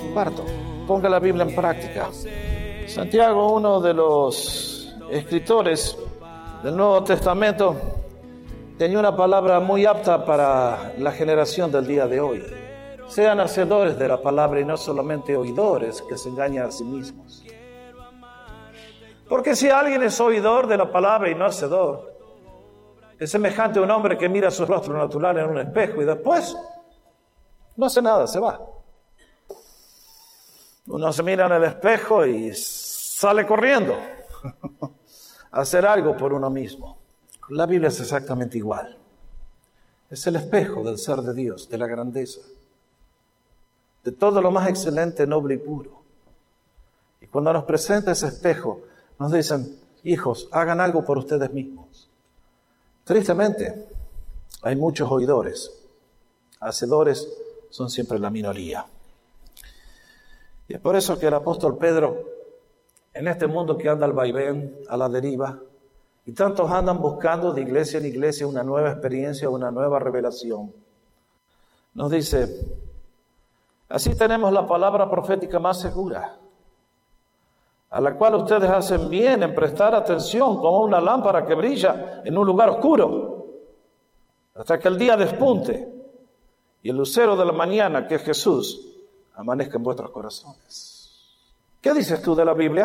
Cuarto, ponga la Biblia en práctica. Santiago, uno de los escritores del Nuevo Testamento, tenía una palabra muy apta para la generación del día de hoy. Sean hacedores de la palabra y no solamente oidores que se engañan a sí mismos. Porque si alguien es oidor de la palabra y no hacedor, es semejante a un hombre que mira su rostro natural en un espejo y después no hace nada, se va. Uno se mira en el espejo y sale corriendo a hacer algo por uno mismo. La Biblia es exactamente igual. Es el espejo del ser de Dios, de la grandeza, de todo lo más excelente, noble y puro. Y cuando nos presenta ese espejo, nos dicen, hijos, hagan algo por ustedes mismos. Tristemente, hay muchos oidores. Hacedores son siempre la minoría. Y es por eso que el apóstol Pedro, en este mundo que anda al vaivén, a la deriva, y tantos andan buscando de iglesia en iglesia una nueva experiencia, una nueva revelación, nos dice, así tenemos la palabra profética más segura, a la cual ustedes hacen bien en prestar atención como una lámpara que brilla en un lugar oscuro, hasta que el día despunte y el lucero de la mañana, que es Jesús, amanezca en vuestros corazones. ¿Qué dices tú de la Biblia?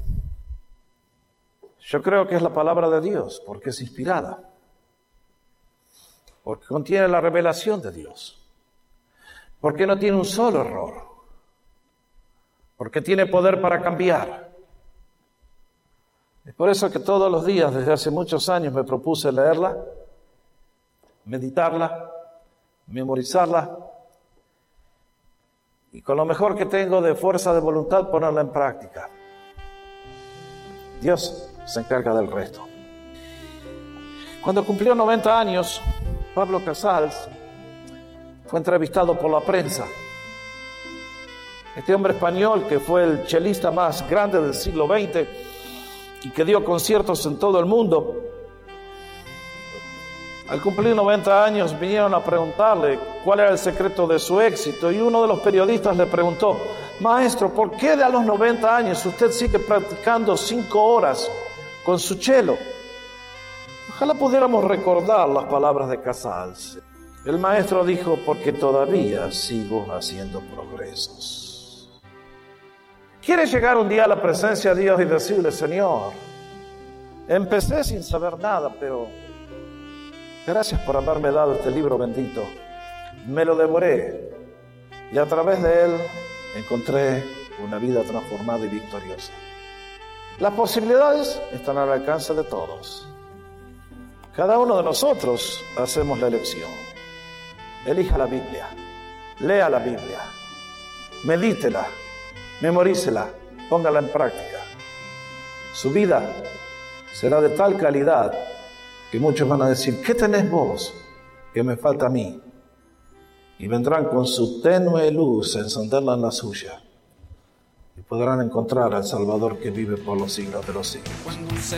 Yo creo que es la palabra de Dios, porque es inspirada, porque contiene la revelación de Dios, porque no tiene un solo error, porque tiene poder para cambiar. Es por eso que todos los días, desde hace muchos años, me propuse leerla, meditarla, memorizarla, y con lo mejor que tengo de fuerza de voluntad, ponerla en práctica. Dios se encarga del resto. Cuando cumplió 90 años, Pablo Casals fue entrevistado por la prensa. Este hombre español, que fue el chelista más grande del siglo XX y que dio conciertos en todo el mundo, al cumplir 90 años vinieron a preguntarle cuál era el secreto de su éxito, y uno de los periodistas le preguntó, maestro, ¿por qué a los 90 años usted sigue practicando 5 horas con su cello? Ojalá pudiéramos recordar las palabras de Casals. El maestro dijo, porque todavía sigo haciendo progresos. ¿Quieres llegar un día a la presencia de Dios y decirle, Señor, empecé sin saber nada, pero gracias por haberme dado este libro bendito? Me lo devoré y a través de él encontré una vida transformada y victoriosa. Las posibilidades están al alcance de todos. Cada uno de nosotros hacemos la elección. Elija la Biblia, lea la Biblia, medítela, memorícela, póngala en práctica. Su vida será de tal calidad que muchos van a decir, ¿qué tenés vos que me falta a mí? Y vendrán con su tenue luz a encenderla en la suya y podrán encontrar al Salvador que vive por los siglos de los siglos.